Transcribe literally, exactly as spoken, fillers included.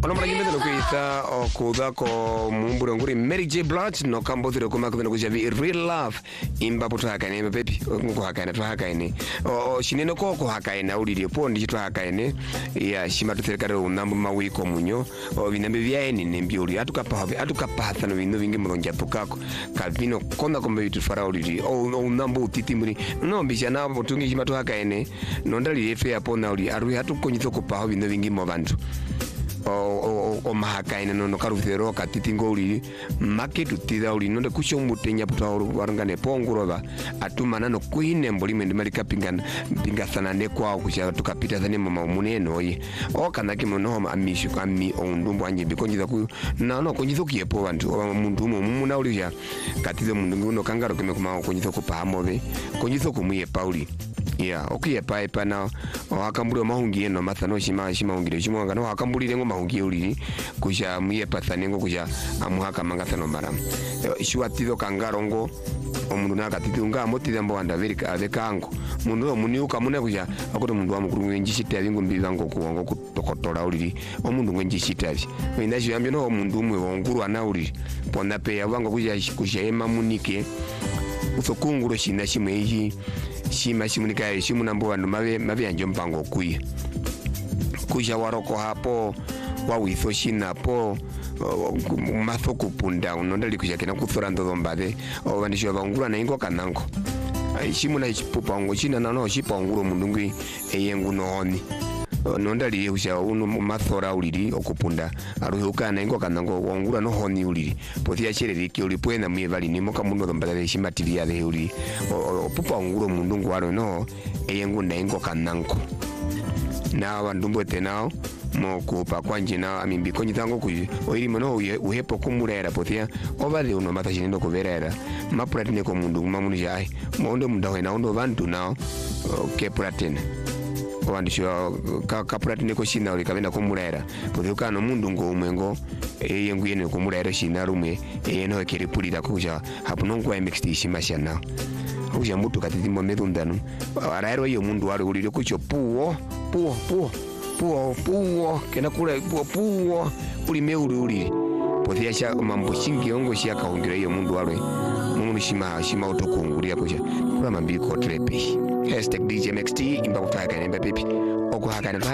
Ono mara nyimbe no kuitha okuda ko mumburo nguri Mary J Blige no kambo thiro kuma kuno kujavi real love imba potaka ne baby ngo hakaina to hakaine o shineno ko ko hakaina ulire po ndi to hakaine ya shima to terkare unambu mawiko munyo o binambe byaeni nembiuli atukapa atukapa no bino bingi mulonja pokako kavino konda kombe bitu fara ulire o unambu titimuri no mbishana potungi shima to hakaine no ndali efe apo na uli aru hatukonyitho ko pa bino bingi mo bantu o o o mahakaina no karufero katitingo uli maketu tida uli no kusho mutenya putawuru warangane ponguroba atumana no kuine mbolime ndimalika pingana pingasana ne kwa kusha tukapita zane mama muneno ye o kanaki mono amishu kami ondumbo anje bikonjiza ku na no konjizo kiepo bantu omuntu mu muna uli ya katizo mundu no kangaro keme kuma konjizo ko pamobe konjizo kumuye pauli yeah okay pa pa na akambule mahungi no mathano shima shima ungire shimo ngano akambulire ngo mahungi uli kusha muye pathane ngo kusha amuhaka mangathano maram ishwatizo kangarongo omundu nakatitunga motira mbo anda verika avekango mundu omuni ukamune kusha akoto mundu wa mukuru ngenjishite abingo mbibango kuwongo kutokotola uli omundu ngenjishite abi indashi yambyo no omundu umwe wonguru ana uli ponda pe yabango kusha kusha ema munike usokunguro shina shimwe hii shima shimunika shimu nambo wandu mabe mabe anjo mpango kuye kusha waroko hapo wawitho shina po matho kupunda unondali kusha kena kuthora ndo mbade obandisho bangura na ingo kanango shimu na chipupa ngo shina nano shipa nguro mundungi eyengu nooni nondali kusha uno mathora uliri okupunda aruhuka na ingo kanango wangura no honi uliri pothia chereri ki ulipwena mwevali nimo kamuno dombale shimatiria de uli pupa nguro mundungu waro no eyengu na ingo kanango na bandumbo tenao mokupa kwanje na amimbi konyitango ku oiri mono uhepo kumurera pothia obade uno matashinendo kuverera mapratine ko mundu mamunu jai mondo mundawe na undo bantu nao ke pratine wandisho ka kapratine ko shina uli kavenda kumurera pothia kana mundu ngo umwengo eyengu yene kumurera shina rumwe eyeno keripulira kuja hapuno ngwa mixed shimashana uja mutu katitimo medundanu araero yo mundu wari ulire kucho puo puo puo puo puo kena kula puo puo uli meuli uli pothia sha mambo shingi ongo shia kaungira yo mundu wari mundu shima shima utokunguria kuja kula mambiko trepe hashtag D J M X T imba kutaka nembe pipi okuhaka